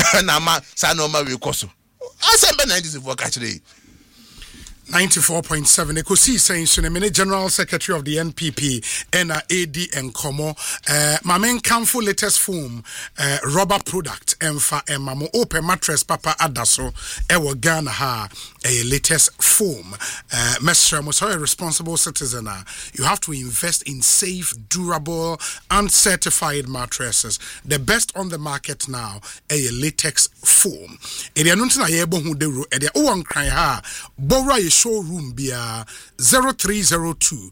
na ma sa no ma we koso asembe 94 catch today 94.7 Ekosi saying Sunemene General Secretary of the NPP and AD and Komo Mamen Kamfu latest foam rubber product Emfa Emamo open mattress Papa Adaso Ewa Ghana ha a latest foam Mesra was a responsible citizen. You have to invest in safe, durable and certified mattresses. The best on the market now a latex foam. Edia nuntina yebo hu deru edia uwan kran ha Bora showroom bia 0302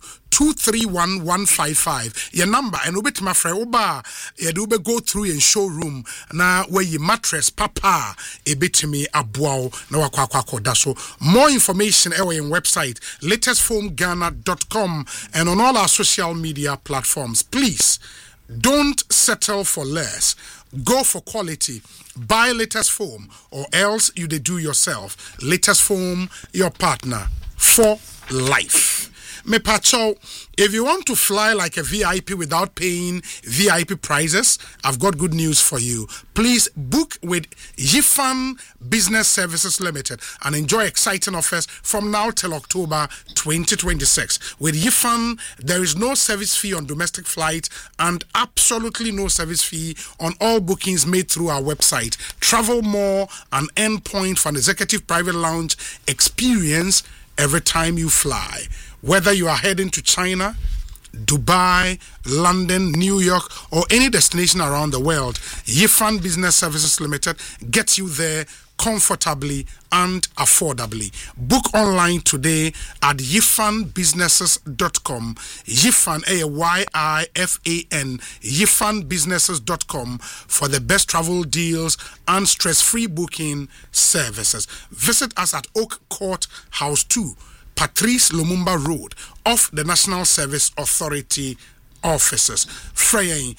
231155 your number and ubit my friend oba ye do be go through in showroom na where your mattress papa e bitimi aboa na wakwa da so more information our in website latestfoamghana.com and on all our social media platforms. Please don't settle for less. Go for quality. Buy Latest Foam or else you they do yourself. Latest Foam, your partner for life. Me pacho, if you want to fly like a VIP without paying VIP prices, I've got good news for you. Please book with Yifan Business Services Limited and enjoy exciting offers from now till October 2026. With Yifan, there is no service fee on domestic flights and absolutely no service fee on all bookings made through our website. Travel more and earn points for an executive private lounge experience every time you fly. Whether you are heading to China, Dubai, London, New York, or any destination around the world, Yifan Business Services Limited gets you there comfortably and affordably. Book online today at yifanbusinesses.com. Yifan, A-Y-I-F-A-N, yifanbusinesses.com for the best travel deals and stress-free booking services. Visit us at Oak Court House 2, Patrice Lumumba Road, off the National Service Authority offices. Freying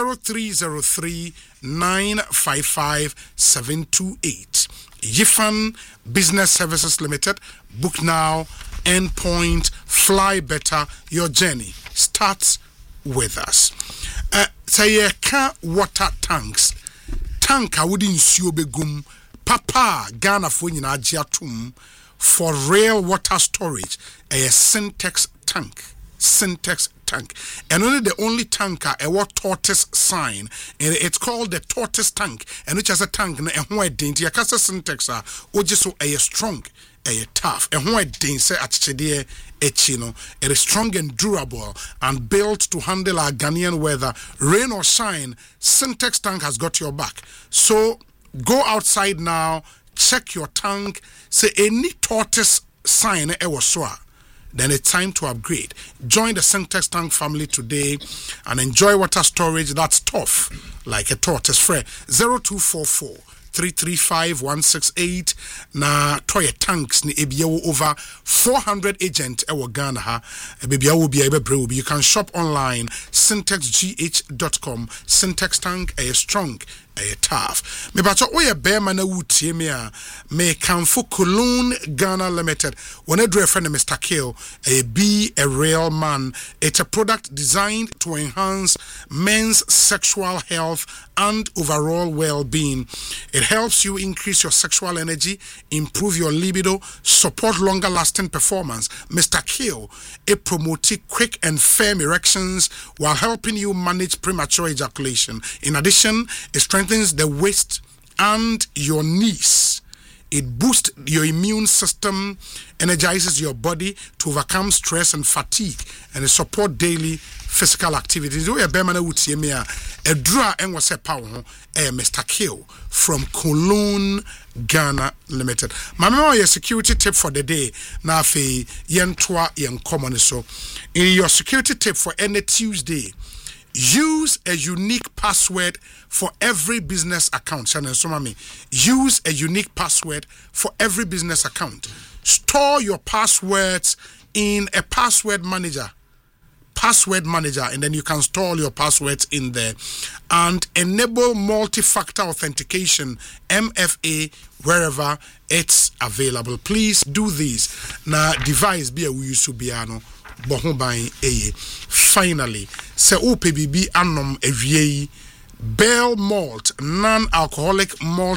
0303 955 728. Yifan Business Services Limited. Book now, endpoint, fly better. Your journey starts with us. Say ka water tanks. Tank I wouldn't see begum. Papa Ghana for atum. For real water storage, a Syntex tank. And only the only tanker a what tortoise sign, and it's called the tortoise tank, and which has a tank and white dainty. A casa Syntex or just so a strong, a tough, and white dainty at Chedie Echino. It is strong and durable and built to handle our Ghanaian weather, rain or shine. Syntex tank has got your back. So go outside now. Check your tank. Say any tortoise sign then it's time to upgrade. Join the Syntex Tank family today and enjoy water storage that's tough like a tortoise. Free 0244 335 168 na toy tanks ni ebiawo over 400 agent ewo Ghana ha ebiawo bi ebebre you can shop online syntexgh.com. Syntex Tank a strong a tough. Me bacho oye bema na wutie me a me Kamfu Cologne Ghana Limited. When I do a friend Mr. Kill, be a real man. It's a product designed to enhance men's sexual health and overall well-being. It helps you increase your sexual energy, improve your libido, support longer lasting performance. Mr. Kill, it promotes quick and firm erections while helping you manage premature ejaculation. In addition, it strengthens the waist and your knees. It boosts your immune system, energizes your body to overcome stress and fatigue, and it supports daily physical activities. We are Bemana Utiemia, a draw and was a power, Mr. Kill from Cologne Ghana Limited. Mama, your security tip for the day. Now, fe yentwa yen common so. In your security tip for any Tuesday, use a unique password for every business account. Use a unique password for every business account. Store your passwords in a password manager, and then you can store all your passwords in there. And enable multi-factor authentication, MFA, wherever it's available. Please do this. Na device be a use to be ano. Finally, se OPBB anom ewie Bell Malt non-alcoholic malt